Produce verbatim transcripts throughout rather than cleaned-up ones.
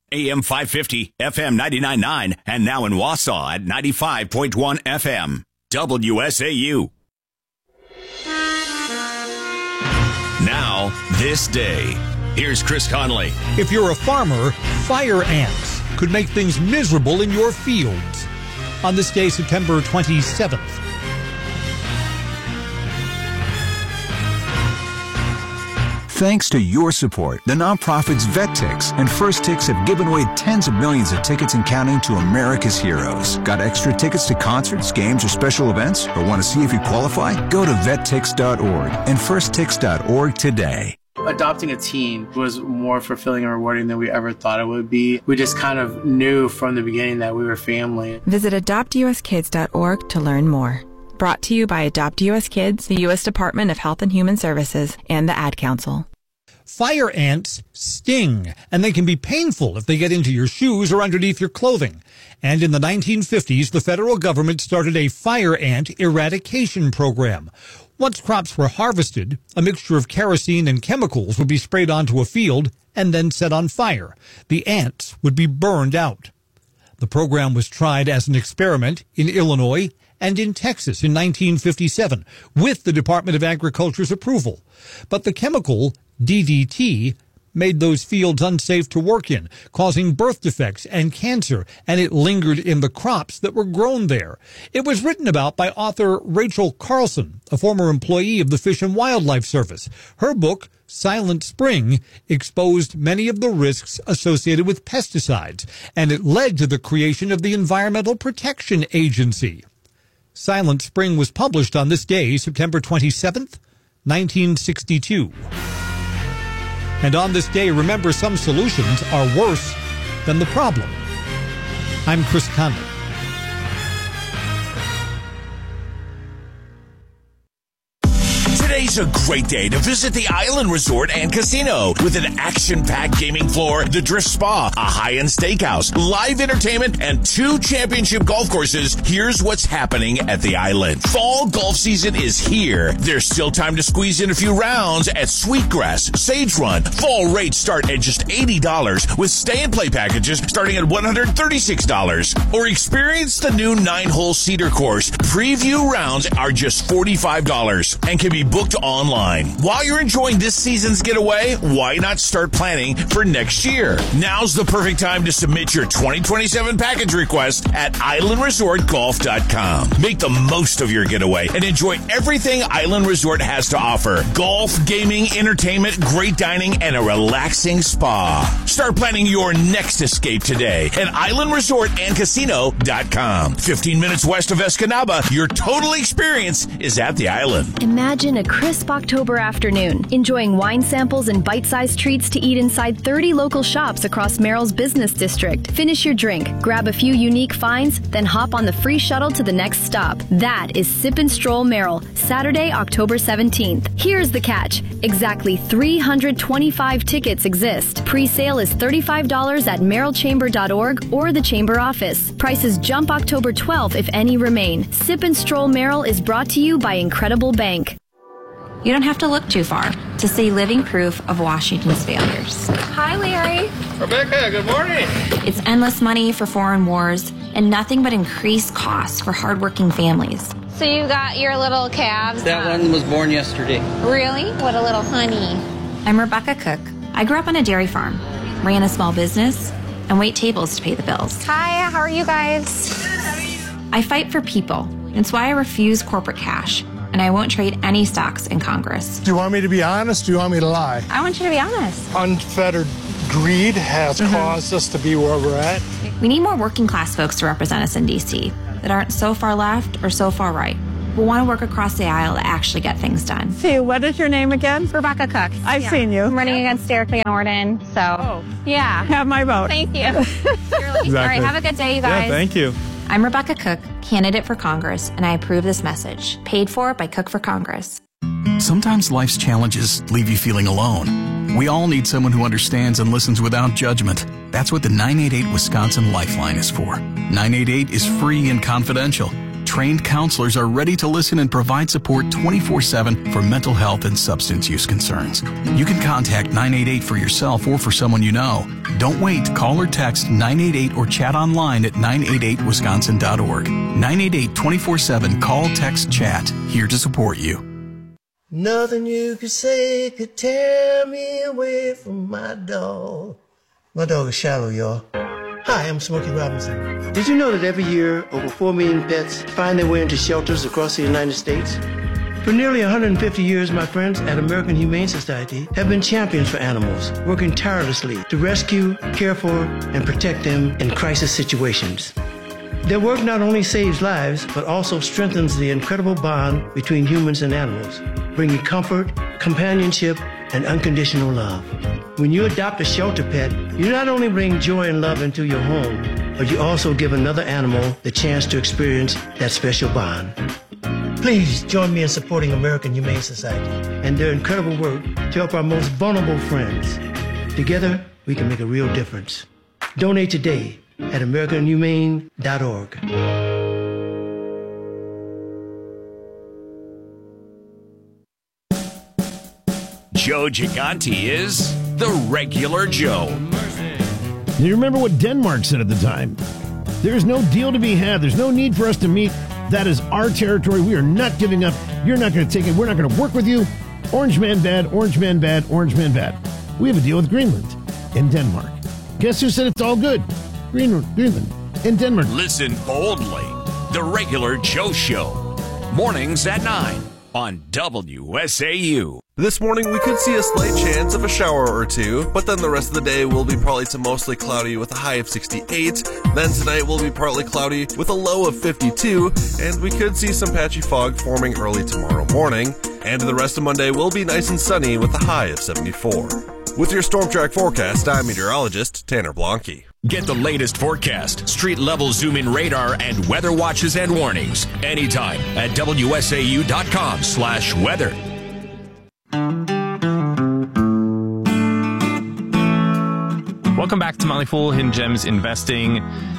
A M five fifty, F M ninety-nine point nine, and now in Wausau at ninety-five point one F M. W S A U. Now, this day. Here's Chris Conley. If you're a farmer, fire ants could make things miserable in your fields. On this day, September twenty-seventh. Thanks to your support, the nonprofits VetTix and First Tix have given away tens of millions of tickets and counting to America's heroes. Got extra tickets to concerts, games, or special events? Or want to see if you qualify? Go to vet tix dot org and first tix dot org today. Adopting a teen was more fulfilling and rewarding than we ever thought it would be. We just kind of knew from the beginning that we were family. Visit adopt u s kids dot org to learn more. Brought to you by Adopt U S Kids, the U S Department of Health and Human Services, and the Ad Council. Fire ants sting, and they can be painful if they get into your shoes or underneath your clothing. And in the nineteen fifties, the federal government started a fire ant eradication program. Once crops were harvested, a mixture of kerosene and chemicals would be sprayed onto a field and then set on fire. The ants would be burned out. The program was tried as an experiment in Illinois and in Texas in nineteen fifty-seven with the Department of Agriculture's approval. But the chemical D D T made those fields unsafe to work in, causing birth defects and cancer, and it lingered in the crops that were grown there. It was written about by author Rachel Carlson, a former employee of the Fish and Wildlife Service. Her book, Silent Spring, exposed many of the risks associated with pesticides, and it led to the creation of the Environmental Protection Agency. Silent Spring was published on this day, September twenty-seventh, nineteen sixty-two. And on this day, remember, some solutions are worse than the problem. I'm Chris Conley. Today's a great day to visit the Island Resort and Casino with an action-packed gaming floor, the Drift Spa, a high-end steakhouse, live entertainment, and two championship golf courses. Here's what's happening at the Island. Fall golf season is here. There's still time to squeeze in a few rounds at Sweetgrass, Sage Run. Fall rates start at just eighty dollars with stay-and-play packages starting at one hundred thirty-six dollars. Or experience the new nine-hole Cedar course. Preview rounds are just forty-five dollars and can be booked online. While you're enjoying this season's getaway, why not start planning for next year? Now's the perfect time to submit your twenty twenty-seven package request at island resort golf dot com. Make the most of your getaway and enjoy everything Island Resort has to offer. Golf, gaming, entertainment, great dining, and a relaxing spa. Start planning your next escape today at island resort and casino dot com. fifteen minutes west of Escanaba, your total experience is at the Island. Imagine a crisp October afternoon, enjoying wine samples and bite-sized treats to eat inside thirty local shops across Merrill's business district. Finish your drink, grab a few unique finds, then hop on the free shuttle to the next stop. That is Sip and Stroll Merrill, Saturday, October seventeenth. Here's the catch. Exactly three hundred twenty-five tickets exist. Pre-sale is thirty-five dollars at merrill chamber dot org or the Chamber office. Prices jump October twelfth if any remain. Sip and Stroll Merrill is brought to you by Incredible Bank. You don't have to look too far to see living proof of Washington's failures. Hi, Larry. Rebecca, good morning. It's endless money for foreign wars and nothing but increased costs for hardworking families. So you got your little calves? That um, one was born yesterday. Really? What a little honey. I'm Rebecca Cook. I grew up on a dairy farm, ran a small business, and wait tables to pay the bills. Hi, how are you guys? I fight for people. It's why I refuse corporate cash. And I won't trade any stocks in Congress. Do you want me to be honest? Do you want me to lie? I want you to be honest. Unfettered greed has mm-hmm. caused us to be where we're at. We need more working class folks to represent us in D C that aren't so far left or so far right. We want to work across the aisle to actually get things done. See, what is your name again? Rebecca Cook. I've yeah. seen you. I'm running against Derek Van Orden, so oh. yeah. Have my vote. Thank you. Exactly. All right, have a good day, you guys. Yeah, thank you. I'm Rebecca Cook, candidate for Congress, and I approve this message. Paid for by Cook for Congress. Sometimes life's challenges leave you feeling alone. We all need someone who understands and listens without judgment. That's what the nine eight eight Wisconsin Lifeline is for. nine eight eight is free and confidential. trained counselors are ready to listen and provide support twenty-four seven for mental health and substance use concerns. You can contact nine eight eight for yourself or for someone you know. Don't wait. Call or text nine eight eight or chat online at nine eight eight wisconsin dot org. nine eight eight, two four seven, call, text, chat. Here to support you. Nothing you could say could tear me away from my dog. My dog is Shallow, y'all. Hi, I'm Smokey Robinson. Did you know that every year, over four million pets find their way into shelters across the United States? For nearly one hundred fifty years, my friends at American Humane Society have been champions for animals, working tirelessly to rescue, care for, and protect them in crisis situations. Their work not only saves lives, but also strengthens the incredible bond between humans and animals, bringing comfort, companionship, and unconditional love. When you adopt a shelter pet, you not only bring joy and love into your home, but you also give another animal the chance to experience that special bond. Please join me in supporting American Humane Society and their incredible work to help our most vulnerable friends. Together, we can make a real difference. Donate today at american humane dot org. Joe Gigante is the regular Joe. Do you remember what Denmark said at the time? There's no deal to be had. There's no need for us to meet. That is our territory. We are not giving up. You're not going to take it. We're not going to work with you. Orange man bad, orange man bad, orange man bad. We have a deal with Greenland and Denmark. Guess who said it's all good? Greenland, Greenland and Denmark. Listen boldly. The regular Joe Show. Mornings at nine on W S A U. This morning, we could see a slight chance of a shower or two, but then the rest of the day will be partly to mostly cloudy with a high of sixty-eight. Then tonight will be partly cloudy with a low of fifty-two, and we could see some patchy fog forming early tomorrow morning. And the rest of Monday will be nice and sunny with a high of seventy-four. With your Storm Track forecast, I'm meteorologist Tanner Blanke. Get the latest forecast, street-level zoom-in radar, and weather watches and warnings anytime at W S A U dot com slash weather. Welcome back to Motley Fool Hidden Gems Investing.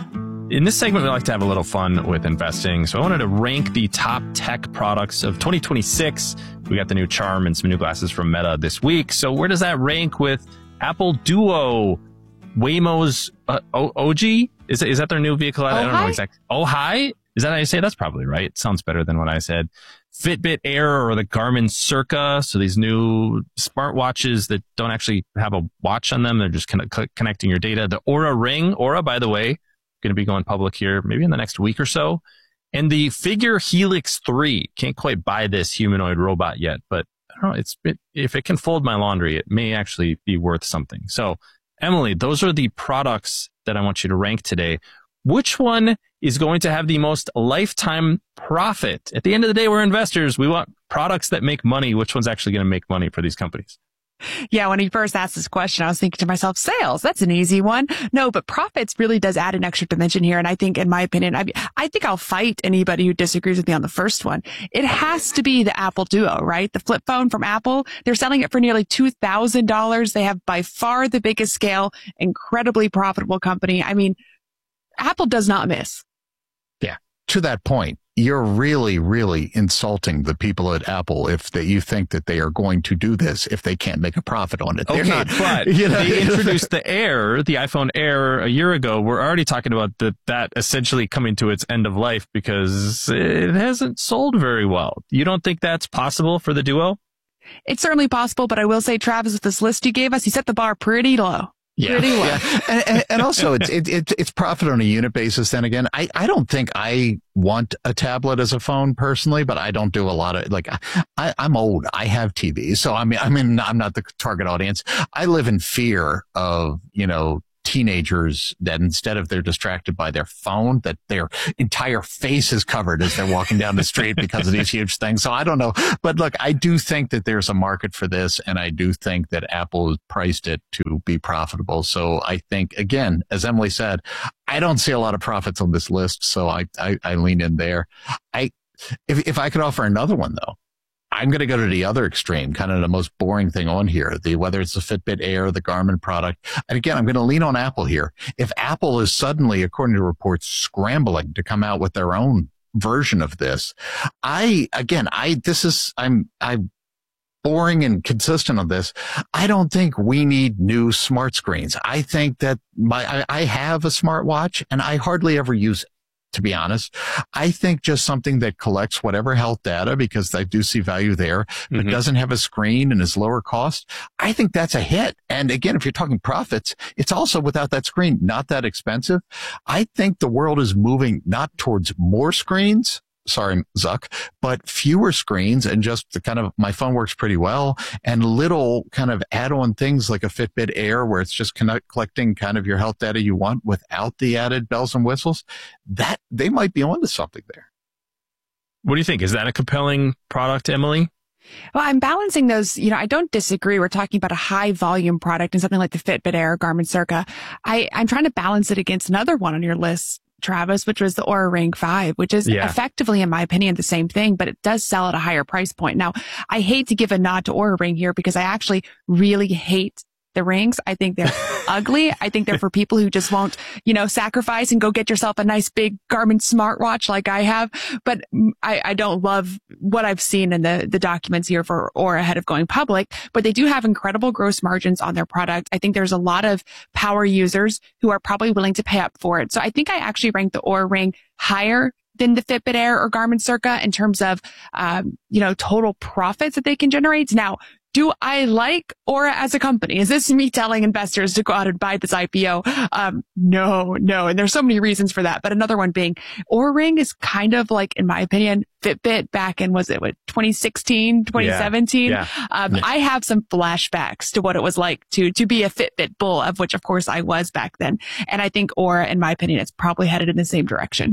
In this segment, we like to have a little fun with investing. So I wanted to rank the top tech products of twenty twenty-six. We got the new Charm and some new glasses from Meta this week. So where does that rank with Apple Duo, Waymo's uh, O G? Is, is that their new vehicle? I don't know exactly. Oh, hi? Is that how you say it? That's probably right. It sounds better than what I said. Fitbit Air or the Garmin Circa. So these new smartwatches that don't actually have a watch on them. They're just kind of connecting your data. The Aura Ring. Aura, by the way, going to be going public here maybe in the next week or so. And the Figure Helix three. Can't quite buy this humanoid robot yet, but I don't know. It's it, if it can fold my laundry, it may actually be worth something. So, Emily, those are the products that I want you to rank today. Which one is going to have the most lifetime profit? At the end of the day, we're investors. We want products that make money. Which one's actually going to make money for these companies? Yeah, when he first asked this question, I was thinking to myself, sales, that's an easy one. No, but profits really does add an extra dimension here. And I think, in my opinion, I, I think I'll fight anybody who disagrees with me on the first one. It has to be the Apple Duo, right? The flip phone from Apple. They're selling it for nearly two thousand dollars. They have by far the biggest scale, incredibly profitable company. I mean, Apple does not miss. Yeah. To that point, you're really, really insulting the people at Apple if they, you think that they are going to do this if they can't make a profit on it. They're okay, not, but you know, they introduced the Air, the iPhone Air, a year ago. We're already talking about the, that essentially coming to its end of life because it hasn't sold very well. You don't think that's possible for the Duo? It's certainly possible, but I will say, Travis, with this list you gave us, you set the bar pretty low. Yeah. Pretty well. Yeah. And, and, and also it's, it, it, it's profit on a unit basis. Then again, I, I don't think I want a tablet as a phone personally, but I don't do a lot of like, I, I'm old. I have T Vs. So I mean, I mean, I'm not the target audience. I live in fear of, you know, teenagers that instead of they're distracted by their phone, that their entire face is covered as they're walking down the street because of these huge things. So I don't know. But look, I do think that there's a market for this. And I do think that Apple has priced it to be profitable. So I think, again, as Emily said, I don't see a lot of profits on this list. So I, I, I lean in there. I, if, if I could offer another one though, I'm going to go to the other extreme, kind of the most boring thing on here, the whether it's the Fitbit Air, the Garmin product. And again, I'm going to lean on Apple here. If Apple is suddenly, according to reports, scrambling to come out with their own version of this. I, again, I, this is, I'm, I'm boring and consistent on this. I don't think we need new smart screens. I think that my, I, I have a smartwatch and I hardly ever use it, to be honest. I think just something that collects whatever health data, because I do see value there, but mm-hmm. doesn't have a screen and is lower cost. I think that's a hit. And again, if you're talking profits, it's also without that screen, not that expensive. I think the world is moving not towards more screens. Sorry, Zuck, but fewer screens and just the kind of, my phone works pretty well, and little kind of add-on things like a Fitbit Air where it's just connect, collecting kind of your health data you want without the added bells and whistles. That they might be onto something there. What do you think? Is that a compelling product, Emily? Well, I'm balancing those. You know, I don't disagree. We're talking about a high volume product and something like the Fitbit Air, Garmin Circa. I, I'm trying to balance it against another one on your list, Travis, which was the Oura Ring five, which is yeah. effectively, in my opinion, the same thing, but it does sell at a higher price point. Now, I hate to give a nod to Oura Ring here because I actually really hate the rings. I think they're ugly. I think they're for people who just won't, you know, sacrifice and go get yourself a nice big Garmin smartwatch like I have. But I, I don't love what I've seen in the, the documents here for Oura ahead of going public, but they do have incredible gross margins on their product. I think there's a lot of power users who are probably willing to pay up for it. So I think I actually rank the Oura Ring higher than the Fitbit Air or Garmin Circa in terms of, um, you know, total profits that they can generate. Now, do I like Oura as a company? Is this me telling investors to go out and buy this I P O? Um, no, no. And there's so many reasons for that. But another one being Oura Ring is kind of like, in my opinion, Fitbit back in, was it what, twenty sixteen, twenty seventeen? Yeah, yeah. Um, yeah. I have some flashbacks to what it was like to, to be a Fitbit bull, of which of course I was back then. And I think Oura, in my opinion, is probably headed in the same direction.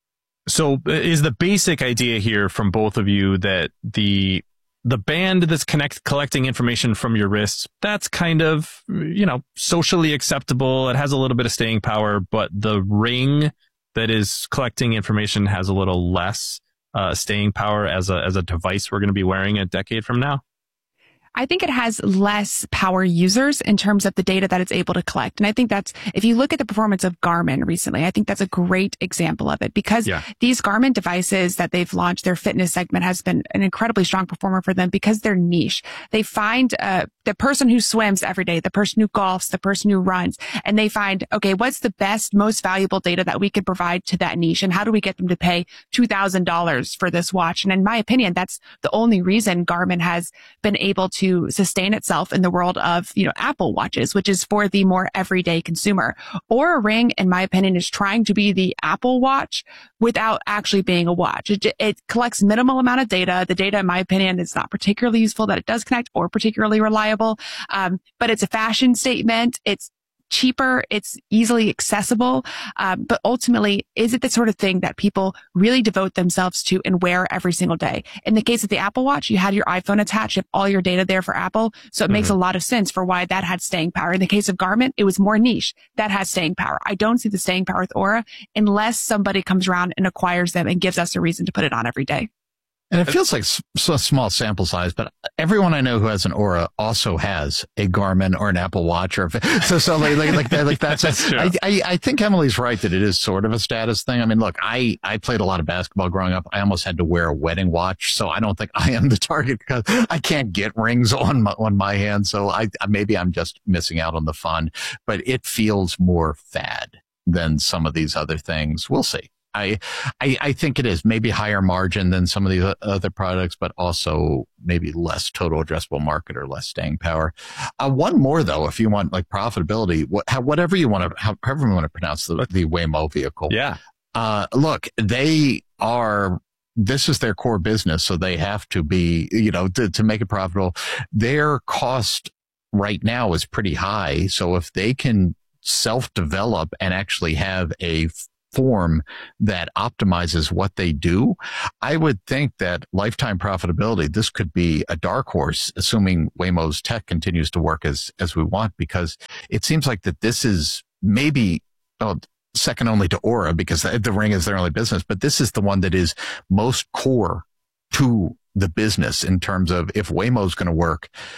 So is the basic idea here from both of you that the the band that's connect collecting information from your wrists, that's kind of, you know, socially acceptable. It has a little bit of staying power, but the ring that is collecting information has a little less uh, staying power as a as a device we're going to be wearing a decade from now? I think it has less power users in terms of the data that it's able to collect. And I think that's, if you look at the performance of Garmin recently, I think that's a great example of it, because yeah. these Garmin devices that they've launched, their fitness segment has been an incredibly strong performer for them because they're niche. They find uh, the person who swims every day, the person who golfs, the person who runs, and they find, okay, what's the best, most valuable data that we could provide to that niche? And how do we get them to pay two thousand dollars for this watch? And in my opinion, that's the only reason Garmin has been able to to sustain itself in the world of, you know, Apple watches, which is for the more everyday consumer. Oura Ring, in my opinion, is trying to be the Apple Watch without actually being a watch. It, it collects minimal amount of data. The data, in my opinion, is not particularly useful that it does connect or particularly reliable. Um, but it's a fashion statement. It's cheaper, it's easily accessible, um, but ultimately, is it the sort of thing that people really devote themselves to and wear every single day? In the case of the Apple Watch, you had your iPhone attached, you have all your data there for Apple, so it mm-hmm. makes a lot of sense for why that had staying power. In the case of Garmin, it was more niche. That has staying power. I don't see the staying power with Oura unless somebody comes around and acquires them and gives us a reason to put it on every day. And it feels like a small sample size, but everyone I know who has an Oura also has a Garmin or an Apple Watch, or so so like like, like that. Like that's, that's I, I I think Emily's right that it is sort of a status thing. I mean, look, I I played a lot of basketball growing up. I almost had to wear a wedding watch, so I don't think I am the target because I can't get rings on my on my hand. So I maybe I'm just missing out on the fun, but it feels more fad than some of these other things. We'll see. I, I, I think it is maybe higher margin than some of the other products, but also maybe less total addressable market or less staying power. Uh, one more though, if you want like profitability, what, how, whatever you want to, however you want to pronounce the, the Waymo vehicle. Yeah. Uh, look, they are, this is their core business. So they have to be, you know, to, to make it profitable. Their cost right now is pretty high. So if they can self-develop and actually have a form that optimizes what they do, I would think that lifetime profitability, this could be a dark horse, assuming Waymo's tech continues to work as, as we want, because it seems like that this is maybe oh, second only to Oura because the, the Ring is their only business, but this is the one that is most core to the business in terms of if Waymo's going to work,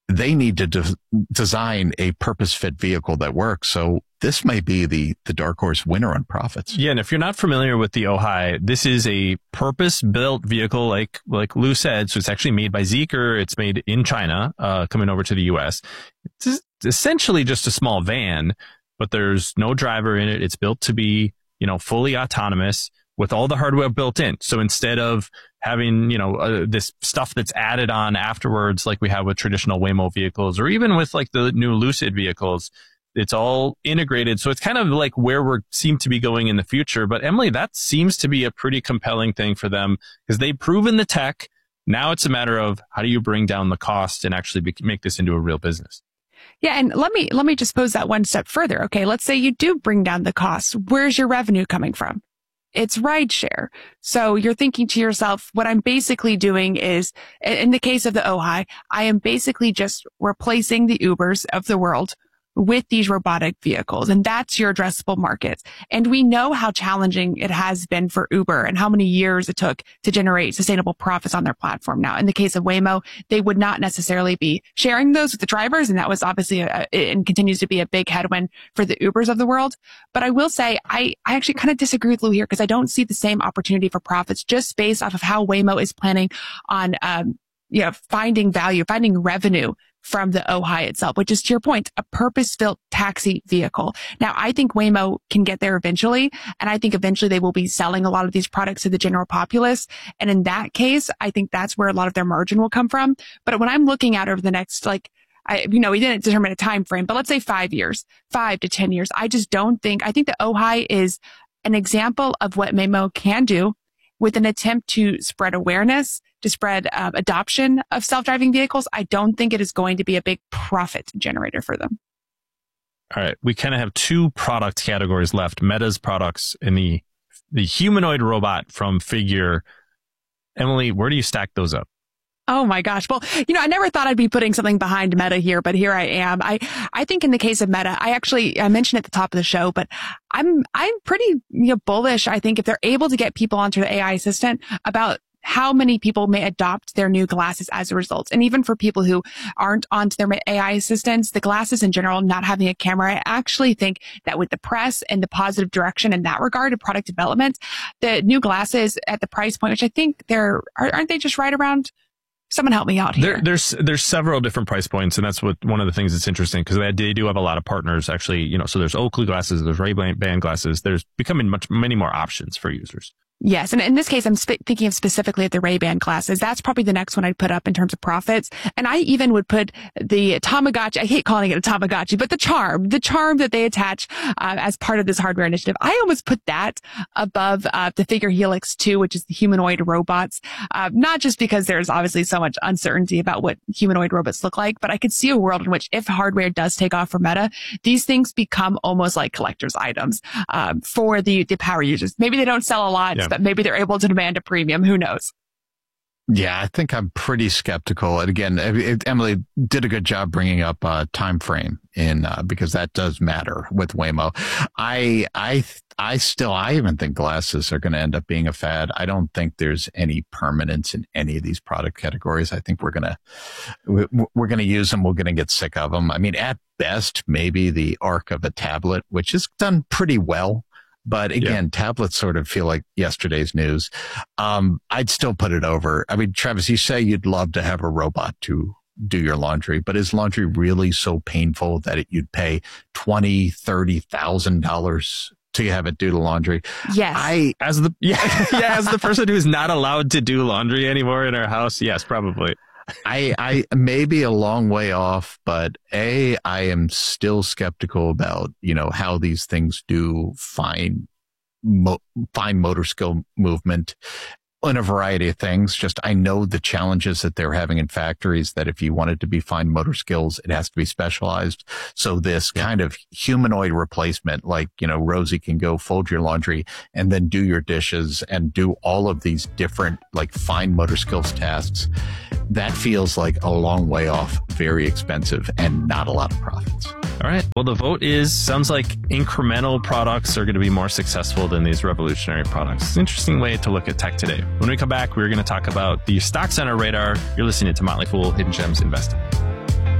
they need to de- design a purpose-fit vehicle that works. So this may be the, the dark horse winner on profits. Yeah, and if you're not familiar with the Ojai, this is a purpose-built vehicle, like like Lou said. So it's actually made by Zeekr. It's made in China, uh, coming over to the U S. It's essentially just a small van, but there's no driver in it. It's built to be, you know, fully autonomous with all the hardware built in. So instead of having, you know, uh, this stuff that's added on afterwards, like we have with traditional Waymo vehicles, or even with like the new Lucid vehicles, it's all integrated. So it's kind of like where we seem to be going in the future. But Emily, that seems to be a pretty compelling thing for them because they've proven the tech. Now it's a matter of how do you bring down the cost and actually be, make this into a real business? Yeah, and let me let me just pose that one step further. Okay, let's say you do bring down the cost. Where's your revenue coming from? It's rideshare. So you're thinking to yourself, what I'm basically doing is, in the case of the Ojai, I am basically just replacing the Ubers of the world with these robotic vehicles. And that's your addressable market. And we know how challenging it has been for Uber and how many years it took to generate sustainable profits on their platform. Now, in the case of Waymo, they would not necessarily be sharing those with the drivers. And that was obviously a, and continues to be a big headwind for the Ubers of the world. But I will say, I, I actually kind of disagree with Lou here because I don't see the same opportunity for profits just based off of how Waymo is planning on, um, you know, finding value, finding revenue from the Ojai itself, which is, to your point, a purpose-built taxi vehicle. Now, I think Waymo can get there eventually, and I think eventually they will be selling a lot of these products to the general populace. And in that case, I think that's where a lot of their margin will come from. But when I'm looking at over the next, like, I, you know, we didn't determine a time frame, but let's say five years, five to ten years. I just don't think, I think the Ojai is an example of what Waymo can do with an attempt to spread awareness, to spread uh, adoption of self-driving vehicles. I don't think it is going to be a big profit generator for them. All right. We kind of have two product categories left. Meta's products and the, the humanoid robot from Figure. Emily, where do you stack those up? Oh my gosh. Well, you know, I never thought I'd be putting something behind Meta here, but here I am. I, I think in the case of Meta, I actually, I mentioned at the top of the show, but I'm, I'm pretty you know, bullish. I think if they're able to get people onto the A I assistant about how many people may adopt their new glasses as a result. And even for people who aren't onto their A I assistants, the glasses in general, not having a camera, I actually think that with the press and the positive direction in that regard of product development, the new glasses at the price point, which I think they're, aren't they just right around? Someone help me out here. There, there's there's several different price points, and that's what one of the things that's interesting because they, they do have a lot of partners actually. You know, so there's Oakley glasses, there's Ray-Ban glasses. There's becoming much many more options for users. Yes. And in this case, I'm sp- thinking of specifically of the Ray-Ban glasses. That's probably the next one I'd put up in terms of profits. And I even would put the Tamagotchi, I hate calling it a Tamagotchi, but the charm, the charm that they attach uh, as part of this hardware initiative. I almost put that above uh, the Figure Helix two, which is the humanoid robots. Uh, not just because there's obviously so much uncertainty about what humanoid robots look like, but I could see a world in which if hardware does take off for Meta, these things become almost like collector's items um, for the, the power users. Maybe they don't sell a lot. Yeah. But maybe they're able to demand a premium. Who knows? Yeah, I think I'm pretty skeptical. And again, it, Emily did a good job bringing up uh, time frame in uh, because that does matter with Waymo. I, I, I still, I even think glasses are going to end up being a fad. I don't think there's any permanence in any of these product categories. I think we're gonna, we're gonna use them. We're gonna get sick of them. I mean, at best, maybe the arc of a tablet, which is done pretty well. But again, yeah. tablets sort of feel like yesterday's news. Um, I'd still put it over. I mean, Travis, you say you'd love to have a robot to do your laundry, but is laundry really so painful that it, you'd pay twenty, thirty thousand dollars to have it do the laundry? Yes. I as the yeah, yeah as the person who's not allowed to do laundry anymore in our house, yes, probably. I, I may be a long way off, but A, I am still skeptical about, you know, how these things do fine, mo- fine motor skill movement in a variety of things. Just, I know the challenges that they're having in factories that if you want it to be fine motor skills, it has to be specialized. So this kind of humanoid replacement, like, you know, Rosie can go fold your laundry and then do your dishes and do all of these different, like, fine motor skills tasks. That feels like a long way off, very expensive, and not a lot of profits. All right. Well, the vote is, sounds like incremental products are going to be more successful than these revolutionary products. It's an interesting way to look at tech today. When we come back, we're going to talk about the stocks on our radar. You're listening to Motley Fool, Hidden Gems Investing.